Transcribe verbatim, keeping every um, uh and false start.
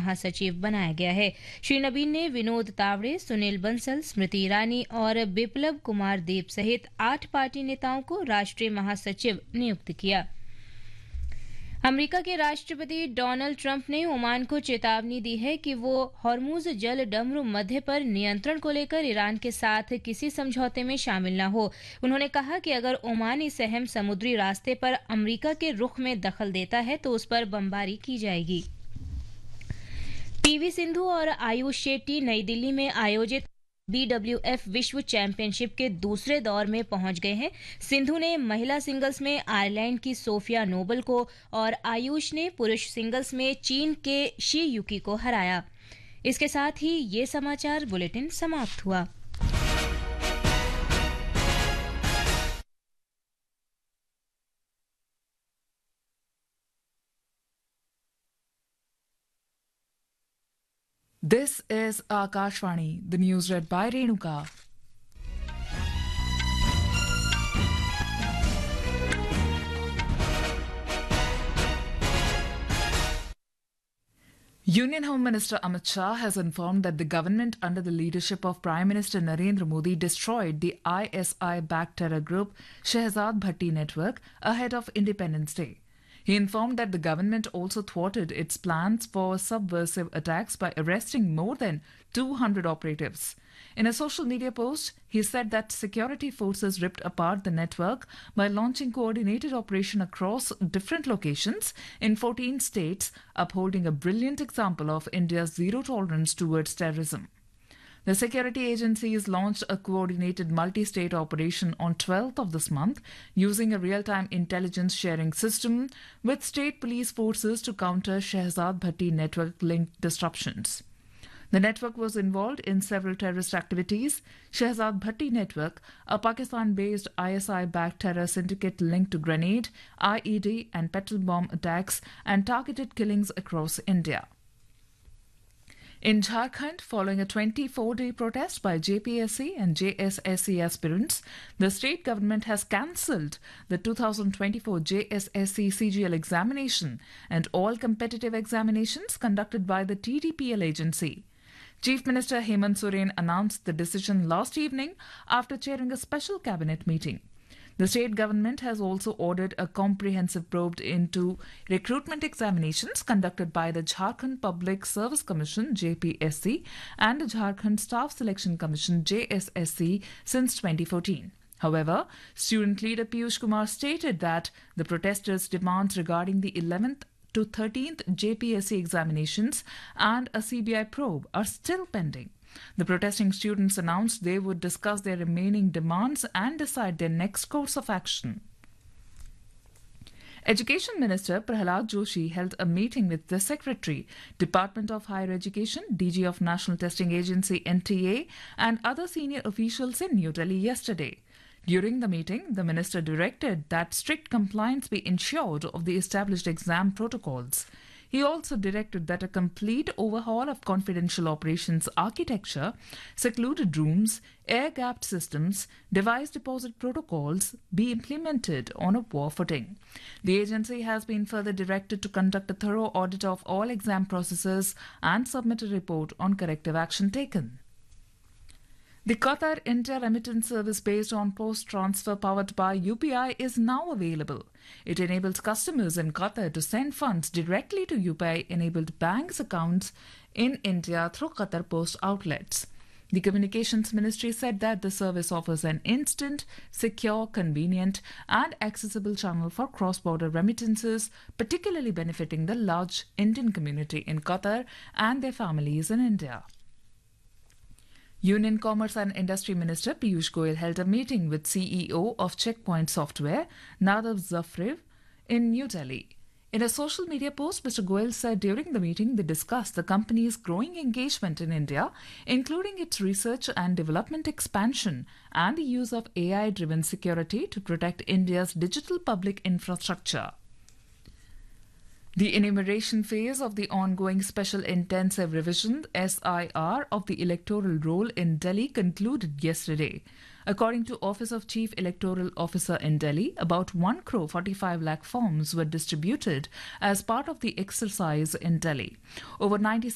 महासचिव बनाया गया है। श्री नवीन ने विनोद तावड़े, सुनील बंसल, स्मृति ईरानी और बिप्लब कुमार देब सहित आठ पार्टी नेताओं को राष्ट्रीय महासचिव नियुक्त किया। अमेरिका के राष्ट्रपति डोनाल्ड ट्रंप ने ओमान को चेतावनी दी है कि वो हॉर्मुज जल डमरू मध्य पर नियंत्रण को लेकर ईरान के साथ किसी समझौते में शामिल न हो। उन्होंने कहा कि अगर ओमान इस अहम समुद्री रास्ते पर अमेरिका के रुख में दखल देता है तो उस पर बमबारी की जाएगी। पीवी सिंधु और आयुष शेट्टी नई दिल्ली में आयोजित बी डब्ल्यू एफ विश्व चैंपियनशिप के दूसरे दौर में पहुंच गए हैं। सिंधु ने महिला सिंगल्स में आयरलैंड की सोफिया नोबल को और आयुष ने पुरुष सिंगल्स में चीन के शी युकी को हराया। इसके साथ ही ये समाचार बुलेटिन समाप्त हुआ। This is Akashvani, the news read by Renuka. Union Home Minister Amit Shah has informed that the government under the leadership of Prime Minister Narendra Modi destroyed the I S I-backed terror group Shehzad Bhatti network ahead of Independence Day. He informed that the government also thwarted its plans for subversive attacks by arresting more than two hundred operatives. In a social media post, he said that security forces ripped apart the network by launching coordinated operation across different locations in fourteen states, upholding a brilliant example of India's zero tolerance towards terrorism. The security agencies launched a coordinated multi-state operation on twelfth of this month using a real-time intelligence sharing system with state police forces to counter Shehzad Bhatti network-linked disruptions. The network was involved in several terrorist activities. Shehzad Bhatti network, a Pakistan-based I S I-backed terror syndicate linked to grenade, I E D and petrol bomb attacks and targeted killings across India. In Jharkhand, following a twenty-four day protest by J P S C and J S S C aspirants, the state government has cancelled the two thousand twenty-four J S S C C G L examination and all competitive examinations conducted by the T D P L agency. Chief Minister Hemant Soren announced the decision last evening after chairing a special cabinet meeting. The state government has also ordered a comprehensive probe into recruitment examinations conducted by the Jharkhand Public Service Commission J P S C and the Jharkhand Staff Selection Commission J S S C since twenty fourteen. However, student leader Piyush Kumar stated that the protesters' demands regarding the eleventh to thirteenth J P S C examinations and a C B I probe are still pending. The protesting students announced they would discuss their remaining demands and decide their next course of action. Education Minister Prahlad Joshi held a meeting with the Secretary, Department of Higher Education, D G of National Testing Agency N T A, and other senior officials in New Delhi yesterday. During the meeting, the minister directed that strict compliance be ensured of the established exam protocols. He also directed that a complete overhaul of confidential operations architecture, secluded rooms, air-gapped systems, device deposit protocols be implemented on a war footing. The agency has been further directed to conduct a thorough audit of all exam processes and submit a report on corrective action taken. The Qatar India remittance service based on post transfer powered by U P I is now available. It enables customers in Qatar to send funds directly to U P I-enabled banks accounts in India through Qatar Post outlets. The Communications Ministry said that the service offers an instant, secure, convenient and accessible channel for cross-border remittances, particularly benefiting the large Indian community in Qatar and their families in India. Union Commerce and Industry Minister Piyush Goyal held a meeting with C E O of Checkpoint Software, Nadav Zafriv, in New Delhi. In a social media post, Mister Goyal said during the meeting they discussed the company's growing engagement in India, including its research and development expansion and the use of A I-driven security to protect India's digital public infrastructure. The enumeration phase of the ongoing Special Intensive Revision S I R of the electoral roll in Delhi concluded yesterday. According to Office of Chief Electoral Officer in Delhi, about one crore forty-five lakh forms were distributed as part of the exercise in Delhi. Over ninety